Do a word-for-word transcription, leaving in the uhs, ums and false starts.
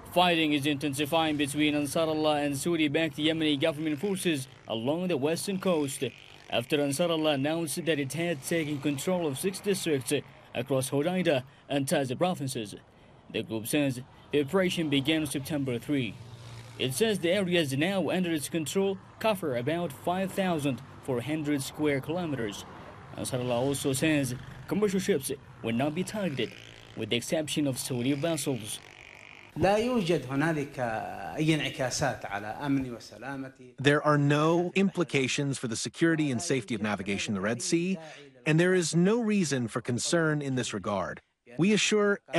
Fighting is intensifying between Ansar Allah and Saudi-backed Yemeni government forces along the western coast after Ansar Allah announced that it had taken control of six districts across Hodeida and Taiz provinces. The group says the operation began on September third. It says the areas now under its control cover about five thousand four hundred square kilometers. Ansar Allah also says commercial ships will not be targeted, with the exception of Saudi vessels. There are no implications for the security and safety of navigation in the Red Sea, and there is no reason for concern in this regard. We assure